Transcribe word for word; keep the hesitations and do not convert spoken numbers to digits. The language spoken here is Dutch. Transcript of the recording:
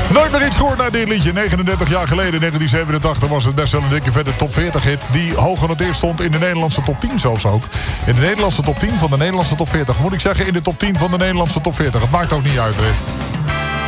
Nooit meer iets gehoord naar dit liedje. negenendertig jaar geleden, negentien zevenentachtig, was het best wel een dikke vette top veertig hit. Die hoog genoteerd stond in de Nederlandse top tien zelfs ook. In de Nederlandse top tien van de Nederlandse top veertig. Moet ik zeggen, in de top tien van de Nederlandse top veertig. Het maakt ook niet uit, hè.